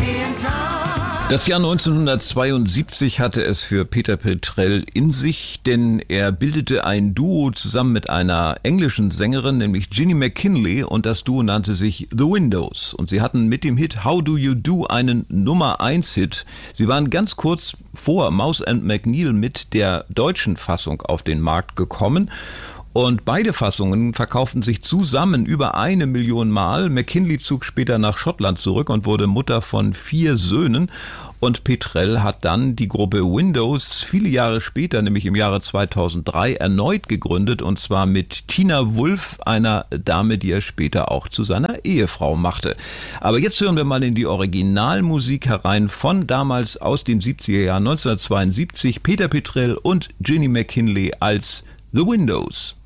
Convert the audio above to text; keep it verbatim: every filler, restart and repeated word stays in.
Das Jahr neunzehnhundertzweiundsiebzig hatte es für Peter Petrell in sich, denn er bildete ein Duo zusammen mit einer englischen Sängerin, nämlich Ginny McKinley, und das Duo nannte sich The Windows. Und sie hatten mit dem Hit How Do You Do einen Nummer eins Hit. Sie waren ganz kurz vor Mouse and McNeil mit der deutschen Fassung auf den Markt gekommen. Und beide Fassungen verkauften sich zusammen über eine Million Mal. McKinley zog später nach Schottland zurück und wurde Mutter von vier Söhnen. Und Petrell hat dann die Gruppe Windows viele Jahre später, nämlich im Jahre zweitausenddrei, erneut gegründet. Und zwar mit Tina Wulff, einer Dame, die er später auch zu seiner Ehefrau machte. Aber jetzt hören wir mal in die Originalmusik herein von damals aus den siebziger Jahren, neunzehnhundertzweiundsiebzig. Peter Petrell und Ginny McKinley als The Windows.